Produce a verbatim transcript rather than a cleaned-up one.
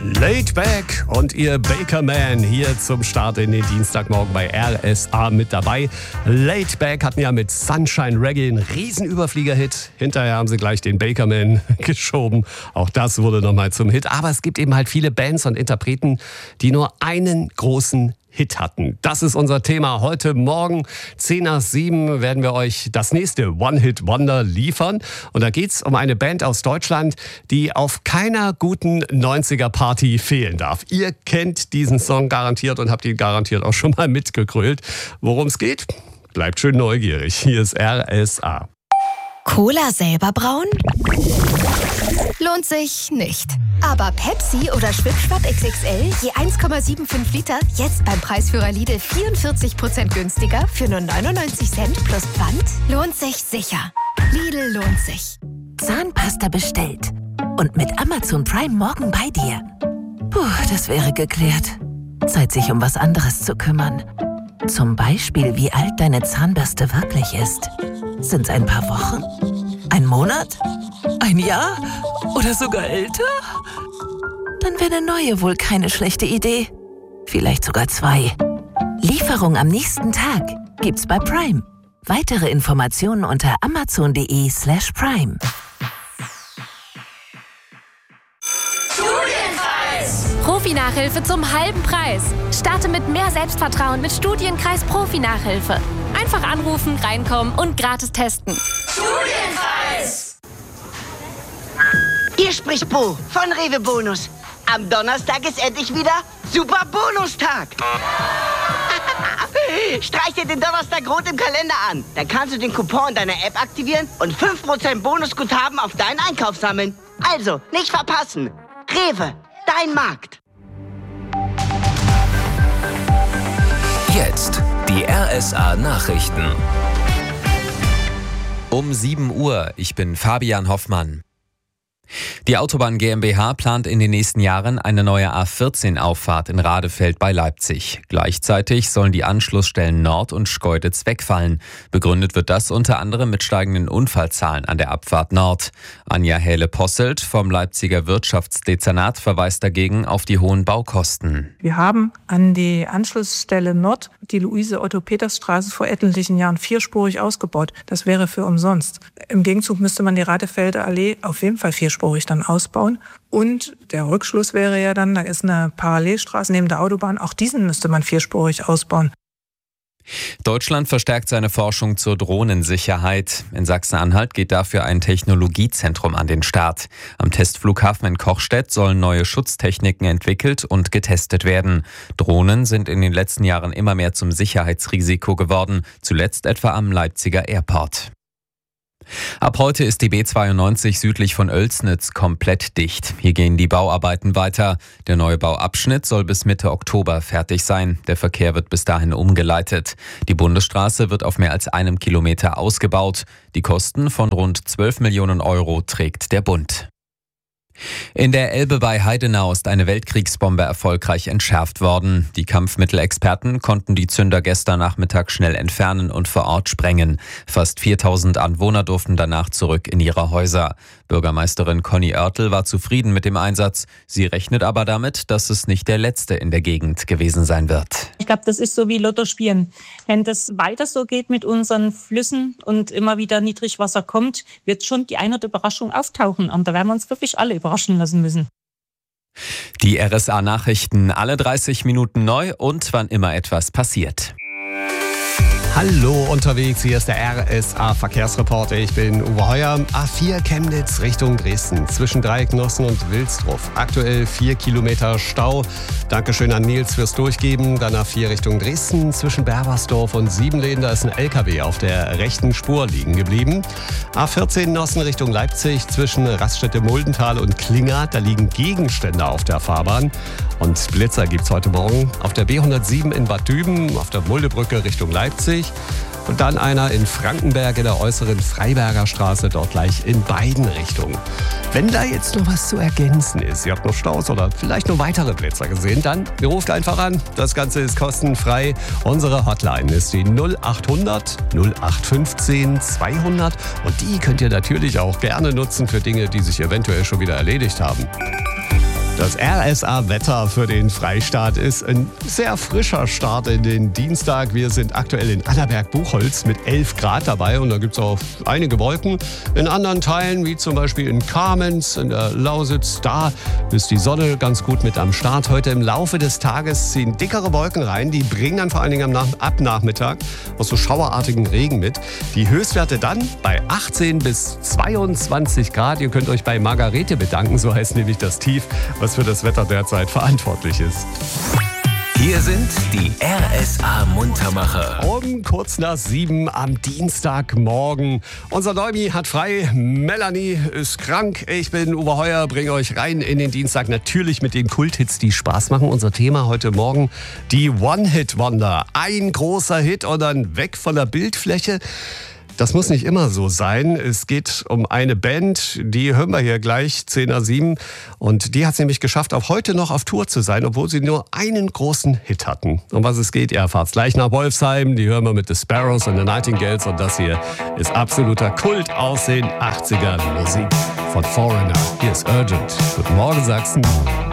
Laid Back und ihr Baker Man hier zum Start in den Dienstagmorgen bei R S A mit dabei. Laid Back hatten ja mit Sunshine Reggae einen riesen Überflieger-Hit. Hinterher haben sie gleich den Baker Man geschoben. Auch das wurde nochmal zum Hit. Aber es gibt eben halt viele Bands und Interpreten, die nur einen großen Hit hatten. Das ist unser Thema heute Morgen. zehn nach sieben werden wir euch das nächste One-Hit-Wonder liefern. Und da geht's um eine Band aus Deutschland, die auf keiner guten neunziger-Party fehlen darf. Ihr kennt diesen Song garantiert und habt ihn garantiert auch schon mal mitgegrölt. Worum es geht? Bleibt schön neugierig. Hier ist R S A. Cola selber brauen? Lohnt sich nicht. Aber Pepsi oder Schwipschwapp X X L je eins Komma fünfundsiebzig Liter jetzt beim Preisführer Lidl vierundvierzig Prozent günstiger für nur neunundneunzig Cent plus Pfand? Lohnt sich sicher. Lidl lohnt sich. Zahnpasta bestellt. Und mit Amazon Prime morgen bei dir. Puh, das wäre geklärt. Zeit, sich um was anderes zu kümmern. Zum Beispiel, wie alt deine Zahnbürste wirklich ist. Sind's ein paar Wochen? Ein Monat? Ein Jahr? Oder sogar älter? Dann wäre eine neue wohl keine schlechte Idee. Vielleicht sogar zwei. Lieferung am nächsten Tag gibt's bei Prime. Weitere Informationen unter amazon.de slash prime. Profi-Nachhilfe zum halben Preis. Starte mit mehr Selbstvertrauen mit Studienkreis Profi-Nachhilfe. Einfach anrufen, reinkommen und gratis testen. Studienkreis! Hier spricht Bo von Rewe Bonus. Am Donnerstag ist endlich wieder Super Bonustag. Streich dir den Donnerstag rot im Kalender an. Dann kannst du den Coupon in deiner App aktivieren und fünf Prozent Bonusguthaben auf deinen Einkauf sammeln. Also, nicht verpassen. Rewe, dein Markt. Jetzt die R S A Nachrichten. Um sieben Uhr, ich bin Fabian Hoffmann. Die Autobahn GmbH plant in den nächsten Jahren eine neue A vierzehn Auffahrt in Radefeld bei Leipzig. Gleichzeitig sollen die Anschlussstellen Nord und Schkeuditz wegfallen. Begründet wird das unter anderem mit steigenden Unfallzahlen an der Abfahrt Nord. Anja Hähle-Posselt vom Leipziger Wirtschaftsdezernat verweist dagegen auf die hohen Baukosten. Wir haben an die Anschlussstelle Nord die Luise-Otto-Peters-Straße vor etlichen Jahren vierspurig ausgebaut. Das wäre für umsonst. Im Gegenzug müsste man die Radefelder Allee auf jeden Fall vierspurig dann ausbauen. Und der Rückschluss wäre ja dann, da ist eine Parallelstraße neben der Autobahn, auch diesen müsste man vierspurig ausbauen. Deutschland verstärkt seine Forschung zur Drohnensicherheit. In Sachsen-Anhalt geht dafür ein Technologiezentrum an den Start. Am Testflughafen in Kochstedt sollen neue Schutztechniken entwickelt und getestet werden. Drohnen sind in den letzten Jahren immer mehr zum Sicherheitsrisiko geworden, zuletzt etwa am Leipziger Airport. Ab heute ist die B zweiundneunzig südlich von Oelsnitz komplett dicht. Hier gehen die Bauarbeiten weiter. Der Neubauabschnitt soll bis Mitte Oktober fertig sein. Der Verkehr wird bis dahin umgeleitet. Die Bundesstraße wird auf mehr als einem Kilometer ausgebaut. Die Kosten von rund zwölf Millionen Euro trägt der Bund. In der Elbe bei Heidenau ist eine Weltkriegsbombe erfolgreich entschärft worden. Die Kampfmittelexperten konnten die Zünder gestern Nachmittag schnell entfernen und vor Ort sprengen. Fast viertausend Anwohner durften danach zurück in ihre Häuser. Bürgermeisterin Conny Oertel war zufrieden mit dem Einsatz. Sie rechnet aber damit, dass es nicht der letzte in der Gegend gewesen sein wird. Ich glaube, das ist so wie Lotto spielen. Wenn das weiter so geht mit unseren Flüssen und immer wieder Niedrigwasser kommt, wird schon die eine oder Überraschung auftauchen. Und da werden wir uns wirklich alle überraschen lassen müssen. Die R S A-Nachrichten alle dreißig Minuten neu und wann immer etwas passiert. Hallo unterwegs, hier ist der R S A-Verkehrsreporter. Ich bin Uwe Heuer. A vier Chemnitz Richtung Dresden zwischen Dreiecknossen und Wilsdruff. Aktuell vier Kilometer Stau. Dankeschön an Nils fürs Durchgeben. Dann A vier Richtung Dresden zwischen Berbersdorf und Siebenlehen. Da ist ein L K W auf der rechten Spur liegen geblieben. A vierzehn Nossen Richtung Leipzig zwischen Raststätte-Muldental und Klingert. Da liegen Gegenstände auf der Fahrbahn. Und Blitzer gibt's heute Morgen auf der B hundertsieben in Bad Düben, auf der Muldebrücke Richtung Leipzig. Und dann einer in Frankenberg in der äußeren Freiberger Straße, dort gleich in beiden Richtungen. Wenn da jetzt noch was zu ergänzen ist, ihr habt noch Staus oder vielleicht noch weitere Blitzer gesehen, dann ruft einfach an. Das Ganze ist kostenfrei. Unsere Hotline ist die null acht hundert null acht fünfzehn zweihundert und die könnt ihr natürlich auch gerne nutzen für Dinge, die sich eventuell schon wieder erledigt haben. Das R S A-Wetter für den Freistaat ist ein sehr frischer Start in den Dienstag. Wir sind aktuell in Annaberg-Buchholz mit elf Grad dabei und da gibt es auch einige Wolken. In anderen Teilen, wie zum Beispiel in Kamenz, in der Lausitz, da ist die Sonne ganz gut mit am Start. Heute im Laufe des Tages ziehen dickere Wolken rein. Die bringen dann vor allen Dingen am Nach- ab Nachmittag auch so schauerartigen Regen mit. Die Höchstwerte dann bei achtzehn bis zweiundzwanzig Grad. Ihr könnt euch bei Margarete bedanken, so heißt nämlich das Tief, was für das Wetter derzeit verantwortlich ist. Hier sind die R S A-Muntermacher. Um kurz nach sieben am Dienstagmorgen. Unser Leumi hat frei, Melanie ist krank. Ich bin Uwe Heuer, bringe euch rein in den Dienstag. Natürlich mit den Kulthits, die Spaß machen. Unser Thema heute Morgen, die One-Hit-Wonder. Ein großer Hit und dann weg von der Bildfläche. Das muss nicht immer so sein. Es geht um eine Band, die hören wir hier gleich, zehn nach sieben. Und die hat es nämlich geschafft, auch heute noch auf Tour zu sein, obwohl sie nur einen großen Hit hatten. Um was es geht, ihr erfahrt's gleich nach Wolfsheim. Die hören wir mit The Sparrows und The Nightingales. Und das hier ist absoluter Kult aus den achtziger Musik von Foreigner. Hier ist Urgent. Guten Morgen, Sachsen.